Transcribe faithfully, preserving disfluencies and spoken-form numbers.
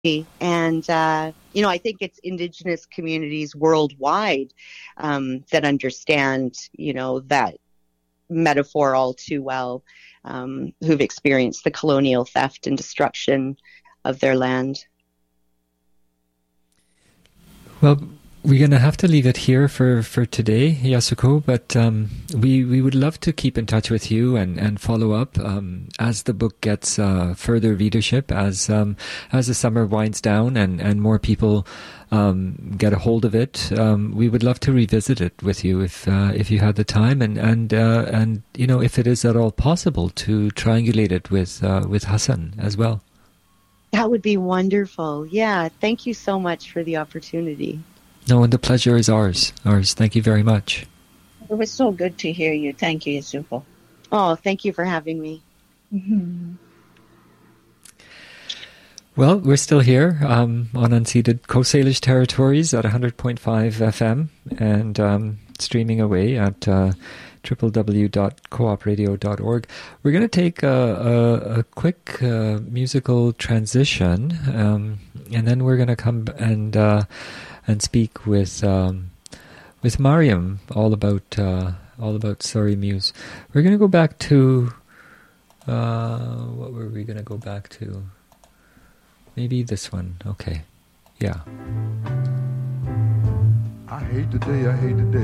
And, uh, you know, I think it's Indigenous communities worldwide um, that understand, you know, that metaphor all too well, um, who've experienced the colonial theft and destruction of their land. Well, we're going to have to leave it here for, for today, Yasuko, but um, we, we would love to keep in touch with you and, and follow up um, as the book gets uh, further readership, as um, as the summer winds down and, and more people um, get a hold of it. Um, we would love to revisit it with you if uh, if you had the time and, and, uh, and you know, if it is at all possible to triangulate it with, uh, with Hassan as well. That would be wonderful. Yeah, thank you so much for the opportunity. No, and the pleasure is ours. Ours. Thank you very much. It was so good to hear you. Thank you, Yasuko. Oh, thank you for having me. Mm-hmm. Well, we're still here um, on unceded Coast Salish territories at one hundred point five F M and um, streaming away at uh, w w w dot coop radio dot org. We're going to take a, a, a quick uh, musical transition, um, and then we're going to come and uh, and speak with um, with Mariam all about uh, all about Surrey Muse. We're going to go back to uh, what were we going to go back to? Maybe this one. Okay, yeah. I hate the day. I hate the day.